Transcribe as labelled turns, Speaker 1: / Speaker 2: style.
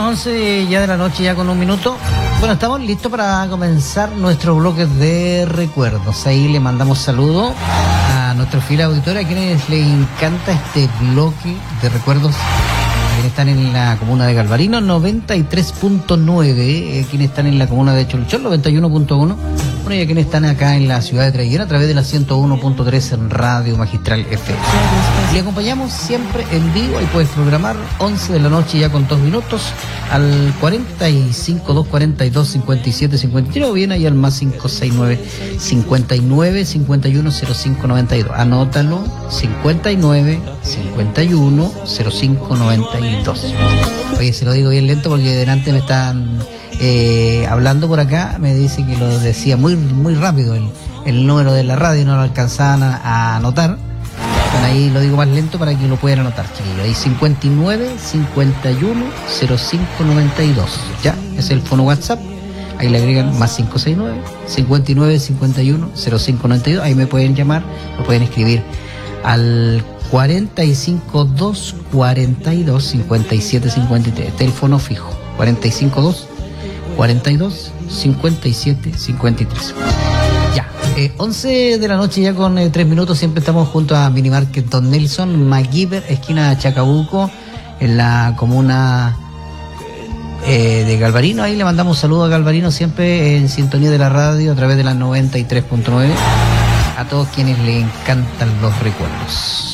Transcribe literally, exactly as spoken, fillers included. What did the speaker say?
Speaker 1: Bueno, once ya de la noche, ya con un minuto. Bueno, estamos listos para comenzar nuestro bloque de recuerdos. Ahí le mandamos saludos a nuestros fieles auditores, a quienes les encanta este bloque de recuerdos. Quienes están en la comuna de Galvarino, noventa y tres punto nueve, eh, quienes están en la comuna de Cholchol, noventa y uno punto uno, bueno, y a quienes están acá en la ciudad de Traiguera a través de la ciento uno punto tres en Radio Magistral F M. Le acompañamos siempre en vivo, ahí puedes programar, once de la noche ya con dos minutos, al cuarenta y cinco, doscientos cuarenta y dos, cincuenta y siete, cincuenta y tres, o bien ahí al más cinco seis nueve, cincuenta y nueve, cincuenta y uno, cero cinco noventa y dos. Anótalo, cincuenta y nueve, cincuenta y uno, cero cinco noventa y dos. Oye, se lo digo bien lento porque delante me están eh, hablando por acá, me dice que lo decía muy muy rápido el, el número de la radio, no lo alcanzaban a, a anotar. Bueno, ahí lo digo más lento para que lo puedan anotar, chiquillos. Ahí cincuenta y nueve, cincuenta y uno, cero cinco noventa y dos. Ya, es el fono WhatsApp. Ahí le agregan más cinco seis nueve, cincuenta y nueve, cincuenta y uno, cero cinco noventa y dos. Ahí me pueden llamar, lo pueden escribir al cuarenta y cinco, doscientos cuarenta y dos, cincuenta y siete, cincuenta y tres. Teléfono fijo, cuarenta y cinco, doscientos cuarenta y dos, cincuenta y siete, cincuenta y tres. Ya, eh, once de la noche ya con eh, tres minutos, siempre estamos junto a Minimarket Don Nelson, MacGyver, esquina Chacabuco, en la comuna eh, de Galvarino. Ahí le mandamos saludos a Galvarino, siempre en sintonía de la radio a través de la noventa y tres punto nueve, a todos quienes le encantan los recuerdos.